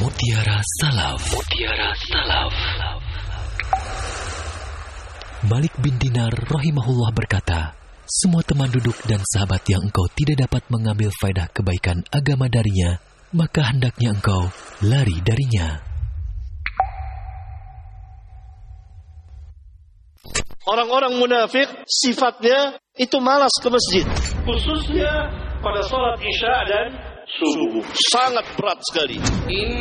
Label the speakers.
Speaker 1: Mutiara Salaf. Mutiara Salaf. Malik bin Dinar rahimahullah berkata, semua teman duduk dan sahabat yang engkau tidak dapat mengambil faedah kebaikan agama darinya, maka hendaknya engkau lari darinya.
Speaker 2: Orang-orang munafik sifatnya itu malas ke masjid, khususnya pada salat isya dan subuh. Sangat berat sekali.